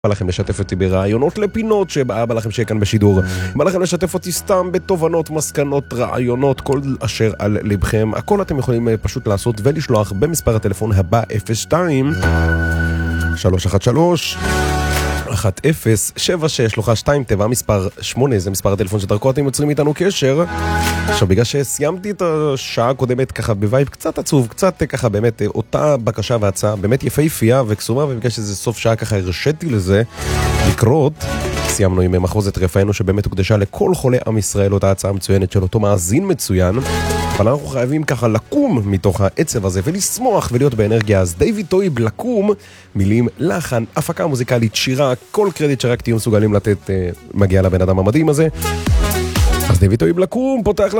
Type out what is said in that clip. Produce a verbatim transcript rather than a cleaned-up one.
בא לכם לשתף אותי ברעיונות לפינות שבא לכם שיהיה כאן בשידור. בא לכם לשתף אותי סתם בתובנות, מסקנות, רעיונות, כל אשר על לבכם. הכל אתם יכולים פשוט לעשות ולשלוח במספר הטלפון הבא אפס שתיים שלוש אחת שלוש אחת אפס שבע שש שלוחה שתיים טבע מספר שמונה, זה מספר הטלפון שדרכו אתם יוצרים איתנו קשר. עכשיו בגלל שסיימתי את השעה הקודמת ככה בווייב קצת עצוב, קצת ככה באמת אותה בקשה והצעה באמת יפהפייה וקסומה, ובגלל שזה סוף שעה ככה הרשיתי לזה לקרות. סיימנו עם מחוזת רפאנו שבאמת הוקדשה לכל חולי עם ישראל, אותה הצעה מצוינת של אותו מאזין מצוין, אבל אנחנו חייבים ככה לקום מתוך העצב הזה ולשמוח ולהיות באנרגיה. אז דיוויד טויב, לקום, מילים, לחן, הפקה מוזיקלית, שירה, כל קרדיט שרק תהיו מסוגלים לתת מגיע לבן אדם המדהים הזה. אז דיוויד טויב, לקום, פותח